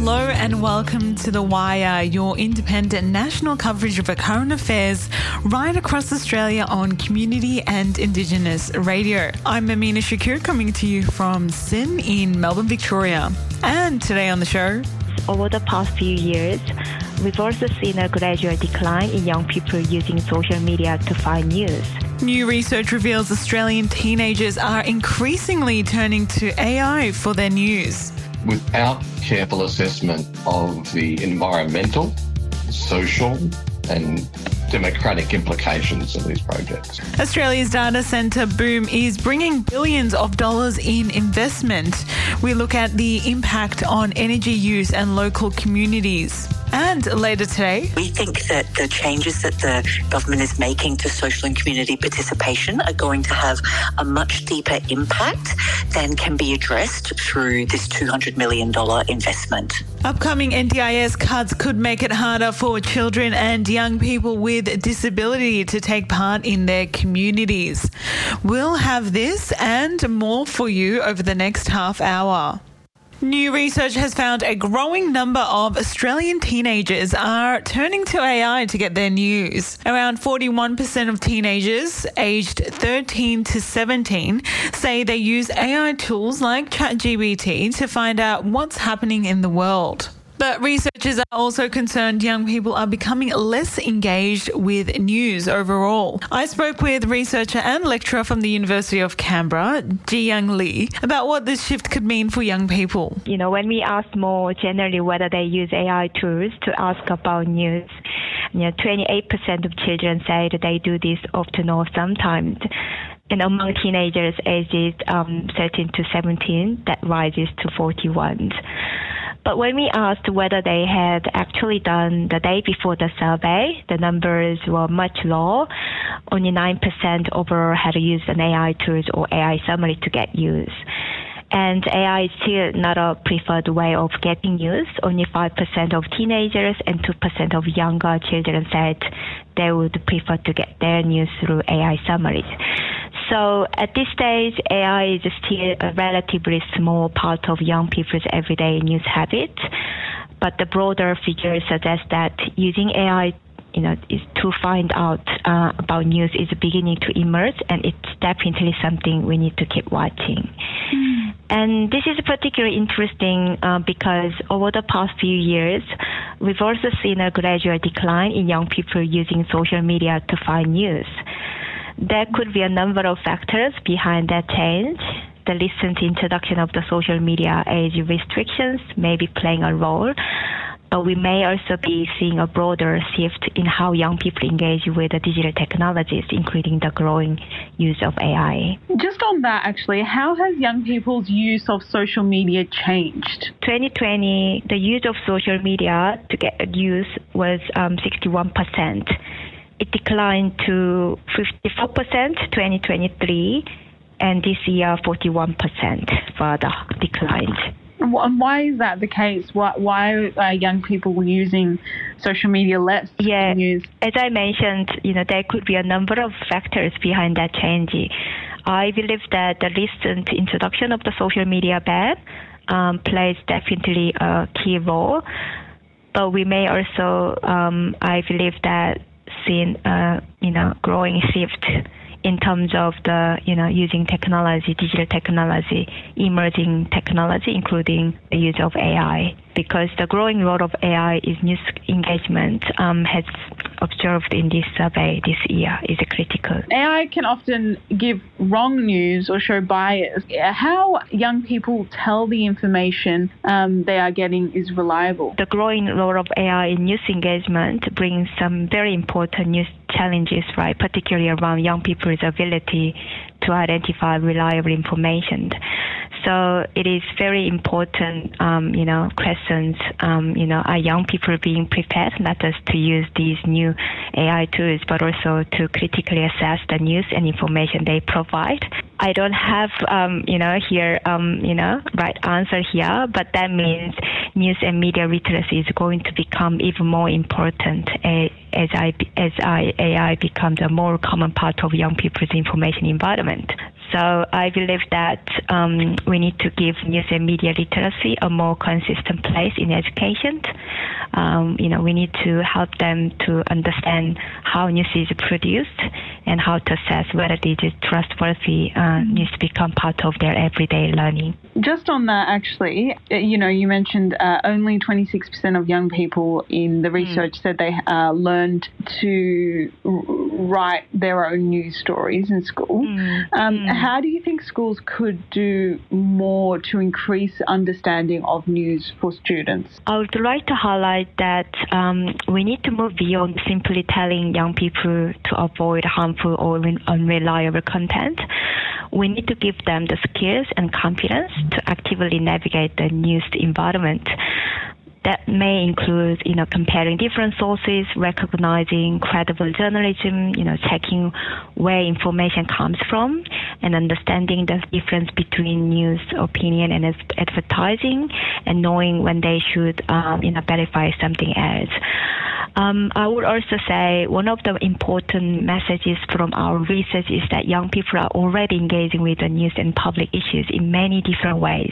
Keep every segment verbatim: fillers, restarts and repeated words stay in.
Hello and welcome to The Wire, your independent national coverage of current affairs right across Australia on community and Indigenous radio. I'm Amina Shakir coming to you from Sin in Melbourne, Victoria. And today on the show... Over the past few years, we've also seen a gradual decline in young people using social media to find news. New research reveals Australian teenagers are increasingly turning to A I for their news. Without careful assessment of the environmental, social and democratic implications of these projects. Australia's data centre boom is bringing billions of dollars in investment. We look at the impact on energy use and local communities. And later today... We think that the changes that the government is making to social and community participation are going to have a much deeper impact than can be addressed through this two hundred million dollars investment. Upcoming N D I S cuts could make it harder for children and young people with disability to take part in their communities. We'll have this and more for you over the next half hour. New research has found a growing number of Australian teenagers are turning to A I to get their news. Around forty-one percent of teenagers aged thirteen to seventeen say they use A I tools like ChatGPT to find out what's happening in the world. But researchers are also concerned young people are becoming less engaged with news overall. I spoke with researcher and lecturer from the University of Canberra, Ji-Young Lee, about what this shift could mean for young people. You know, when we ask more generally whether they use A I tools to ask about news, you know, twenty-eight percent of children say that they do this often or sometimes. And among teenagers ages um, thirteen to seventeen, that rises to forty-one. But when we asked whether they had actually done the day before the survey, the numbers were much lower. Only nine percent overall had used an A I tools or A I summary to get news. And A I is still not a preferred way of getting news. Only five percent of teenagers and two percent of younger children said they would prefer to get their news through A I summaries. So at this stage, A I is still a relatively small part of young people's everyday news habit. But the broader figures suggest that using A I you know, is to find out uh, about news is beginning to emerge, and it's definitely something we need to keep watching. Mm. And this is particularly interesting uh, because over the past few years, we've also seen a gradual decline in young people using social media to find news. There could be a number of factors behind that change. The recent introduction of the social media age restrictions may be playing a role, but we may also be seeing a broader shift in how young people engage with the digital technologies, including the growing use of A I. Just on that, actually, how has young people's use of social media changed? twenty twenty, the use of social media to get news was um, sixty-one percent. It declined to fifty-four percent twenty twenty-three, and this year forty-one percent further declined. And why is that the case? Why, why are young people using social media less? Yeah, news? As I mentioned, you know, there could be a number of factors behind that change. I believe that the recent introduction of the social media ban um, plays definitely a key role, but we may also, um, I believe that, seen a you know growing shift in terms of the you know using technology, digital technology, emerging technology, including the use of A I. Because the growing role of A I is news engagement um, has observed in this survey this year is critical. A I can often give wrong news or show bias. How young people tell the information um, they are getting is reliable? The growing role of A I in news engagement brings some very important news challenges, right? Particularly around young people's ability to identify reliable information. So it is very important, um, you know, questions, um, you know, are young people being prepared not just to use these new A I tools, but also to critically assess the news and information they provide? I don't have, um, you know, here, um, you know, right answer here, but that means news and media literacy is going to become even more important as I, as I, A I becomes a more common part of young people's information environment. So I believe that um, we need to give news and media literacy a more consistent place in education. Um, you know, we need to help them to understand how news is produced and how to assess whether it is trustworthy uh, news to become part of their everyday learning. Just on that, actually, you know, you mentioned uh, only twenty-six percent of young people in the research mm. said they uh, learned to r- write their own news stories in school. Mm. Um, mm. How do you think schools could do more to increase understanding of news for students? I would like to highlight that um, we need to move beyond simply telling young people to avoid harmful or unreliable content. We need to give them the skills and confidence to actively navigate the news environment. That may include, you know, comparing different sources, recognizing credible journalism, you know, checking where information comes from, and understanding the difference between news, opinion, and advertising, and knowing when they should, um, you know, verify something else. Um, I would also say one of the important messages from our research is that young people are already engaging with the news and public issues in many different ways.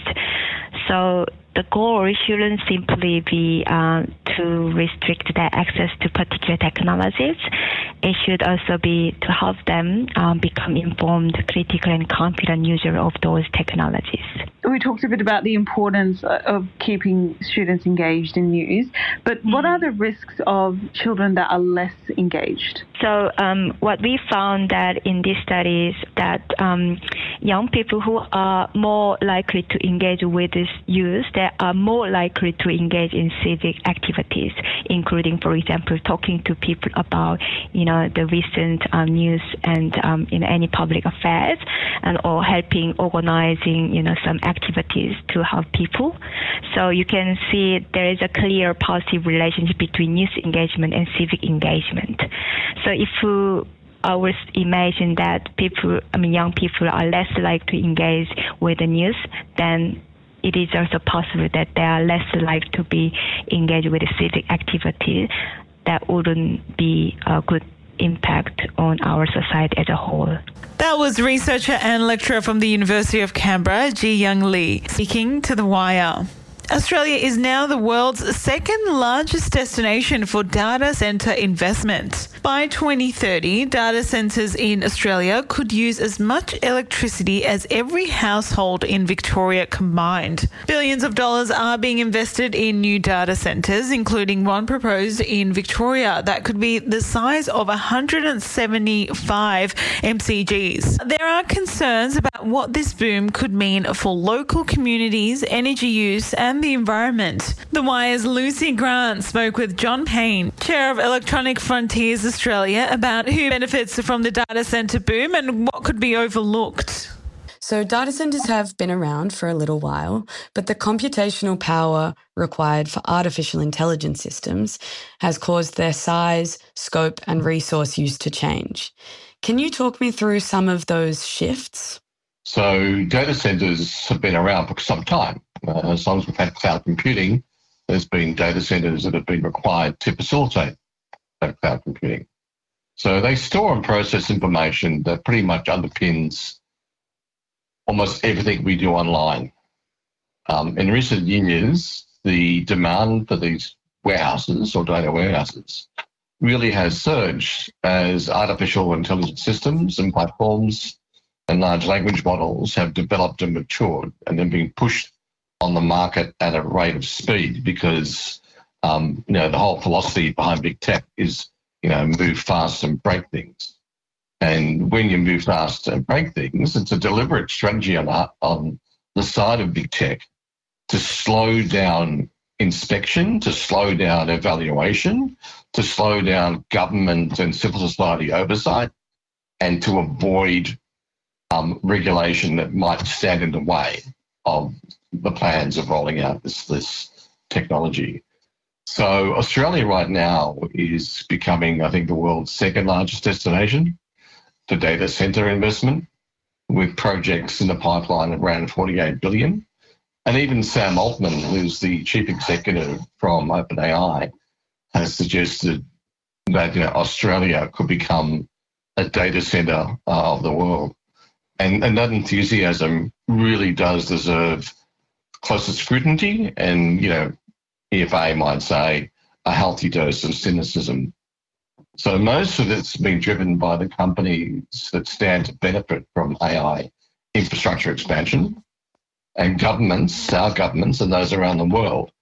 So the goal shouldn't simply be uh, to restrict their access to particular technologies. It should also be to help them um, become informed, critical, and confident users of those technologies. We talked a bit about the importance of keeping students engaged in news, but mm-hmm. what are the risks of children that are less engaged? So um, what we found that in these studies that um, young people who are more likely to engage with this use, they are more likely to engage in civic activities, including, for example, talking to people about, you know, the recent um, news and um, in any public affairs, and or helping organizing, you know, some activities to help people. So you can see there is a clear positive relationship between news engagement and civic engagement. So if you I would imagine that people, I mean, young people are less likely to engage with the news, then it is also possible that they are less likely to be engaged with civic activity. That wouldn't be a good impact on our society as a whole. That was researcher and lecturer from the University of Canberra, Ji-Young Lee, speaking to The Wire. Australia is now the world's second largest destination for data centre investment. By twenty thirty, data centres in Australia could use as much electricity as every household in Victoria combined. Billions of dollars are being invested in new data centres, including one proposed in Victoria that could be the size of one hundred seventy-five M C Gs. There are concerns about what this boom could mean for local communities, energy use, and the environment. The Wire's Lucy Grant spoke with John Payne, Chair of Electronic Frontiers Australia, about who benefits from the data centre boom and what could be overlooked. So data centres have been around for a little while, but the computational power required for artificial intelligence systems has caused their size, scope and resource use to change. Can you talk me through some of those shifts? So data centres have been around for some time. Uh, as long as we've had cloud computing, there's been data centres that have been required to facilitate that cloud computing. So they store and process information that pretty much underpins almost everything we do online. Um, in recent years, the demand for these warehouses or data warehouses really has surged as artificial intelligence systems and platforms and large language models have developed and matured and then being pushed on the market at a rate of speed because, um, you know, the whole philosophy behind big tech is, you know, move fast and break things. And when you move fast and break things, it's a deliberate strategy on, on the side of big tech to slow down inspection, to slow down evaluation, to slow down government and civil society oversight, and to avoid um, regulation that might stand in the way of the plans of rolling out this, this technology. So Australia right now is becoming, I think, the world's second largest destination for data centre investment, with projects in the pipeline of around forty-eight billion dollars. And even Sam Altman, who's the chief executive from OpenAI, has suggested that, you know, Australia could become a data centre uh, of the world. And, and that enthusiasm really does deserve closer scrutiny and, you know, E F A might say, a healthy dose of cynicism. So most of it's been driven by the companies that stand to benefit from A I infrastructure expansion, and governments, our governments and those around the world,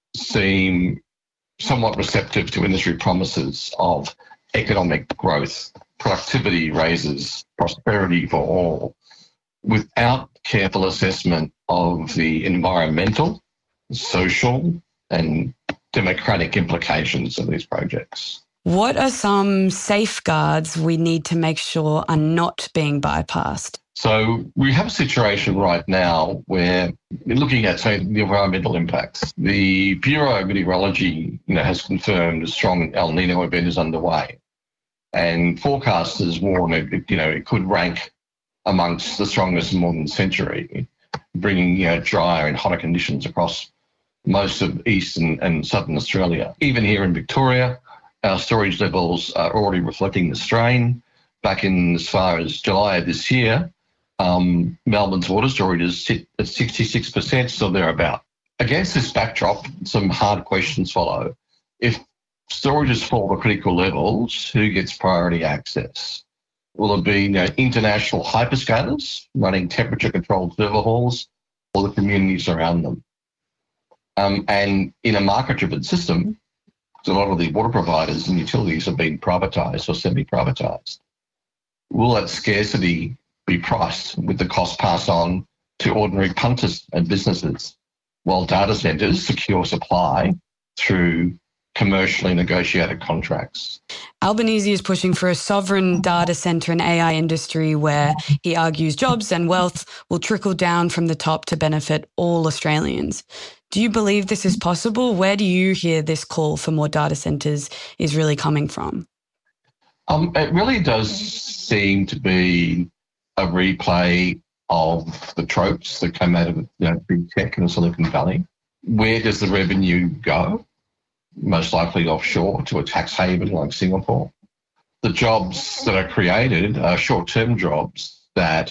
seem somewhat receptive to industry promises of economic growth, productivity raises, prosperity for all, without careful assessment of the environmental, social and democratic implications of these projects. What are some safeguards we need to make sure are not being bypassed? So we have a situation right now where we're looking at, say, the environmental impacts. The Bureau of Meteorology, you know, has confirmed a strong El Nino event is underway, and forecasters warn it, you know, it could rank amongst the strongest in more than a century, bringing, you know, drier and hotter conditions across most of eastern and southern Australia. Even here in Victoria, our storage levels are already reflecting the strain. Back in as far as July of this year, um, Melbourne's water storages sit at sixty-six percent, so thereabout. Against this backdrop, some hard questions follow. If storages fall to critical levels, who gets priority access? Will it be, you know, international hyperscalers running temperature-controlled server halls, or the communities around them? Um, and in a market-driven system, a lot of the water providers and utilities have been privatised or semi-privatised. Will that scarcity be priced with the cost passed on to ordinary punters and businesses, while data centres secure supply through commercially negotiated contracts? Albanese is pushing for a sovereign data centre and A I industry where he argues jobs and wealth will trickle down from the top to benefit all Australians. Do you believe this is possible? Where do you hear this call for more data centres is really coming from? Um, it really does seem to be a replay of the tropes that come out of, you know, big tech in Silicon Valley. Where does the revenue go? Most likely offshore to a tax haven like Singapore. The jobs that are created are short-term jobs that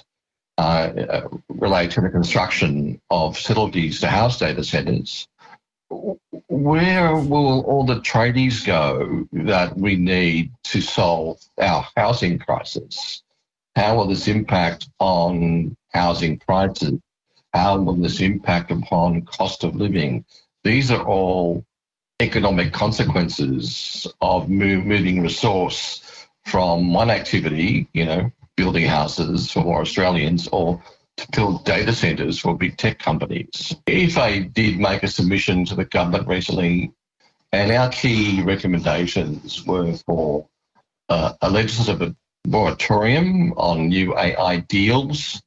uh, relate to the construction of facilities to house data centres. Where will all the tradies go that we need to solve our housing crisis? How will this impact on housing prices? How will this impact upon cost of living? These are all economic consequences of move, moving resource from one activity, you know, building houses for more Australians, or to build data centres for big tech companies. E F A did make a submission to the government recently, and our key recommendations were for uh, a legislative moratorium on new A I deals.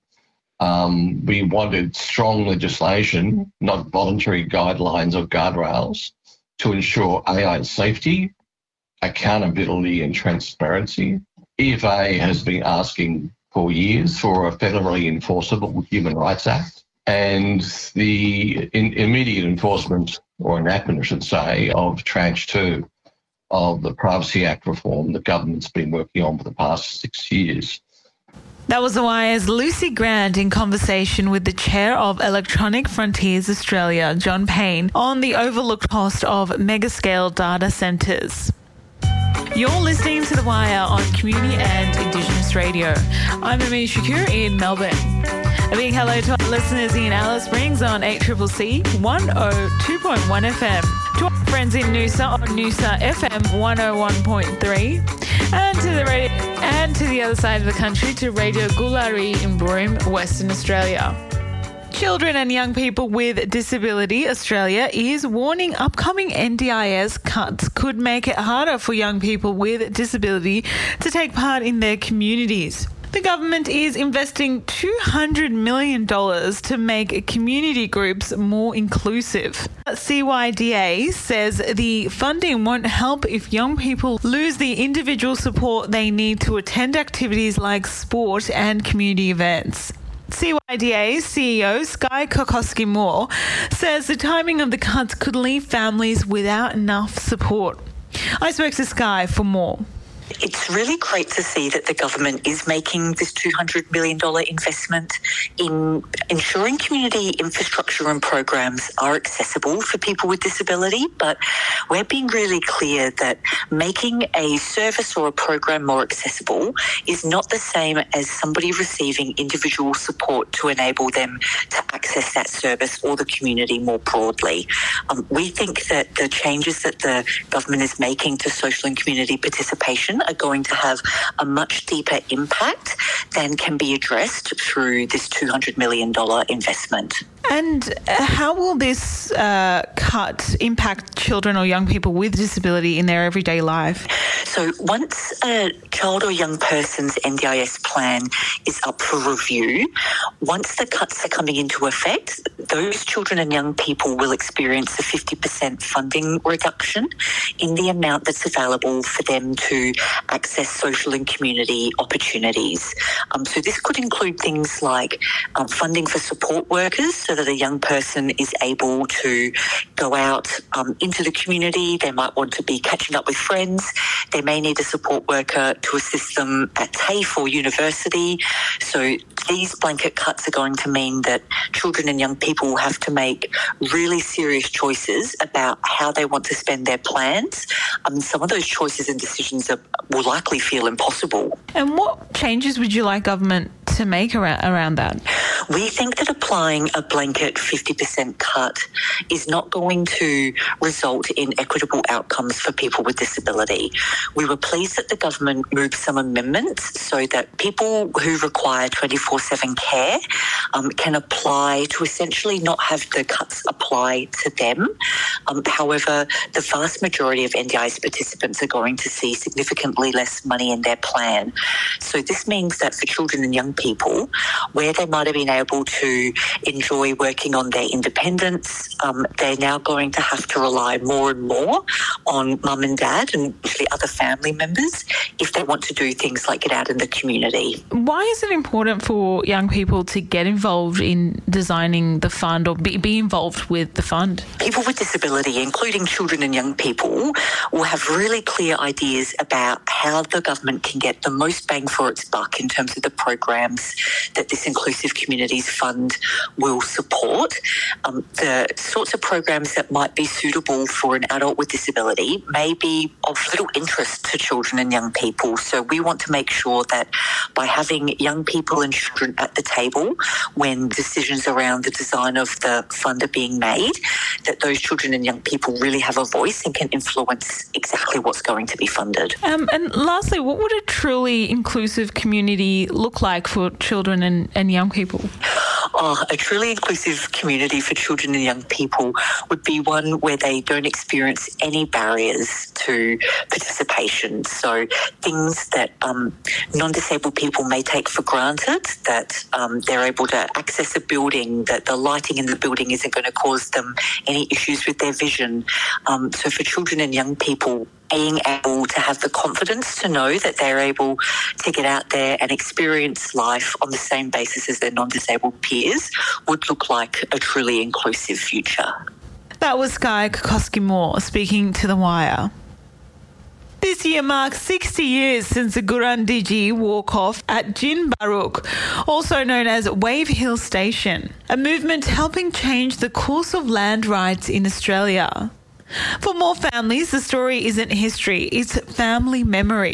Um, we wanted strong legislation, not voluntary guidelines or guardrails, to ensure A I safety, accountability and transparency. E F A has been asking for years for a federally enforceable Human Rights Act, and the in, immediate enforcement, or enactment I should say, of tranche two of the Privacy Act reform the government's been working on for the past six years. That was the Wire's Lucy Grant in conversation with the chair of Electronic Frontiers Australia, John Payne, on the overlooked cost of mega-scale data centres. You're listening to The Wire on Community and Indigenous Radio. I'm Amin Shakur in Melbourne. A big hello to our listeners in Alice Springs on eight C C C one oh two point one F M, to our friends in Noosa on Noosa F M one oh one point three, and to the radio, and to the other side of the country to Radio Gulari in Broome, Western Australia. Children and Young People with Disability Australia is warning upcoming N D I S cuts could make it harder for young people with disability to take part in their communities. The government is investing two hundred million dollars to make community groups more inclusive. C Y D A says the funding won't help if young people lose the individual support they need to attend activities like sport and community events. C Y D A C E O Sky Kokoski-Moore says the timing of the cuts could leave families without enough support. I spoke to Sky for more. It's really great to see that the government is making this two hundred million dollars investment in ensuring community infrastructure and programs are accessible for people with disability, but we're being really clear that making a service or a program more accessible is not the same as somebody receiving individual support to enable them to access that service or the community more broadly. Um, we think that the changes that the government is making to social and community participation are going to have a much deeper impact than can be addressed through this two hundred million dollars investment. And how will this uh, cut impact children or young people with disability in their everyday life? So once a child or young person's N D I S plan is up for review, once the cuts are coming into effect, those children and young people will experience a fifty percent funding reduction in the amount that's available for them to access social and community opportunities. Um, so this could include things like um, funding for support workers so that a young person is able to go out um, into the community. They might want to be catching up with friends. They may need a support worker to assist them at TAFE or university. So these blanket cuts are going to mean that children and young people will have to make really serious choices about how they want to spend their plans. Um, some of those choices and decisions are, will likely feel impossible. And what changes would you like government to make around, around that? We think that applying a blanket fifty percent cut is not going to result in equitable outcomes for people with disability. We were pleased that the government moved some amendments so that people who require twenty-four seven care um, can apply to essentially not have the cuts apply to them. Um, however, the vast majority of N D I S participants are going to see significantly less money in their plan. So this means that for children and young people, where they might have been able to enjoy working on their independence, um, they're now going to have to rely more and more on mum and dad and usually other family members if they want to do things like get out in the community. Why is it important for young people to get involved in designing the fund or be, be involved with the fund? People with disability, including children and young people, will have really clear ideas about how the government can get the most bang for its buck in terms of the programs that this Inclusive Communities Fund will support. Um, the sorts of programs that might be suitable for an adult with disability may be of little interest to children and young people. So we want to make sure that by having young people and children at the table when decisions around the design of the fund are being made, that those children and young people really have a voice and can influence exactly what's going to be funded. Um, and lastly, what would a truly inclusive community look like for children and, and young people? Oh, a truly inclusive community for children and young people would be one where they don't experience any barriers to participation. So things that um, non-disabled people may take for granted, that um, they're able to access a building, that the lighting in the building isn't going to cause them any issues with their vision. Um, so for children and young people, being able to have the confidence to know that they're able to get out there and experience life on the same basis as their non-disabled peers would look like a truly inclusive future. That was Skye Kokoski-Moore speaking to The Wire. This year marks sixty years since the Gurundji walk-off at Jinbaruk, also known as Wave Hill Station, a movement helping change the course of land rights in Australia. For more families, the story isn't history, it's family memory.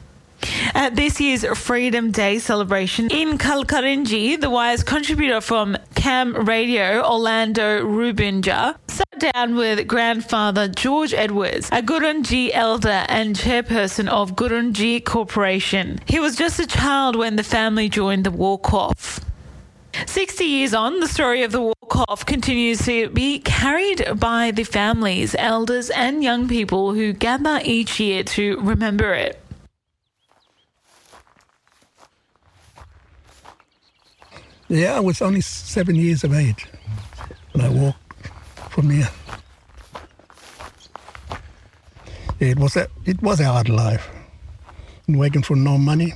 At this year's Freedom Day celebration in Kalkarinji, The Wire's contributor from Cam Radio, Orlando Rubinja, sat down with grandfather George Edwards, a Gurundji elder and chairperson of Gurundji Corporation. He was just a child when the family joined the walk-off. sixty years on, the story of the walk-off continues to be carried by the families, elders and young people who gather each year to remember it. Yeah, I was only seven years of age when I walked from here. It was a, it was a hard life, working for no money.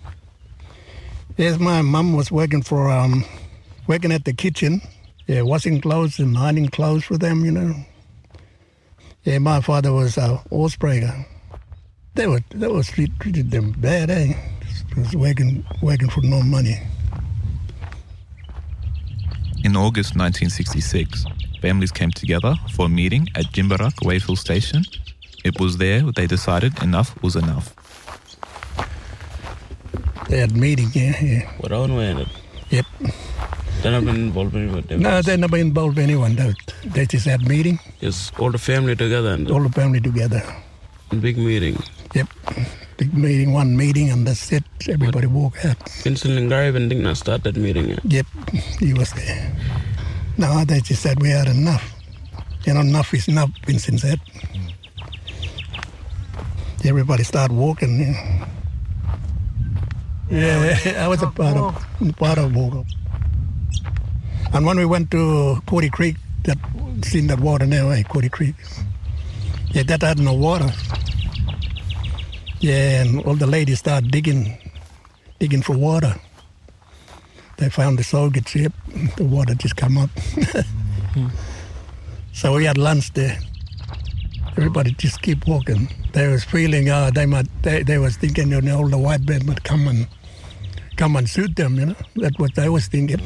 Yes, my mum was working for um, working at the kitchen, yeah, washing clothes and ironing clothes for them, you know. Yeah, my father was a horse breaker. They were they was treat, treated them bad, eh? Just working working for no money. In August nineteen sixty-six, families came together for a meeting at Jimbarak Wayfield Station. It was there they decided enough was enough. They had meeting, yeah, yeah. What own way? Yep. They're not been involved with them. No, they never involved anyone. They, they just had meeting. Just all the family together. And all the family together. Big meeting. Yep. Big meeting, one meeting, and that's it. Everybody walk out. Vincent Lingarven did not start that meeting. Yeah? Yep, he was there. No, they just said we had enough. You know, enough is enough, Vincent said. Everybody started walking. Yeah, yeah I was a part of, part of walk. And when we went to Cody Creek, that seen that water there, right? Cody Creek. Yeah, that had no water. Yeah, and all the ladies started digging, digging for water. They found the Soviet ship. The water just come up. mm-hmm. So we had lunch there. Everybody just keep walking. They was feeling, uh, they might, they, they was thinking, you know, all the white men would come and come and shoot them. You know, that's what they was thinking.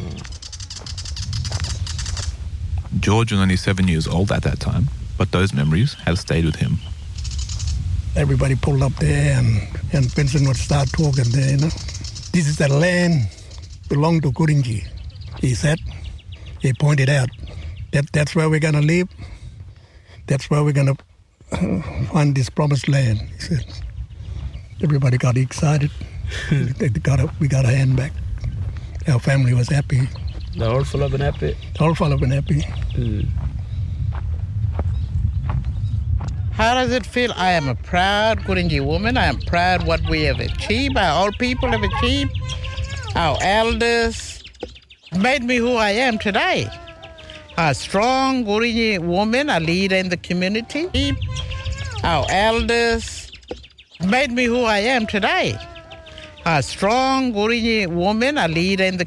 George was only seven years old at that time, but those memories have stayed with him. Everybody pulled up there, and, and Vincent would start talking there, you know. This is the land belong to Kurinji, he said. He pointed out that that's where we're going to live. That's where we're going to uh, find this promised land, he said. Everybody got excited. they got a, we got a hand back. Our family was happy. The whole full of been happy? The whole full of been happy. Mm. How does it feel? I am a proud Kurinji woman. I am proud what we have achieved, our old people have achieved. Our elders made me who I am today. A strong Kurinji woman, a leader in the community. Our elders made me who I am today. A strong Kurinji woman, a leader in the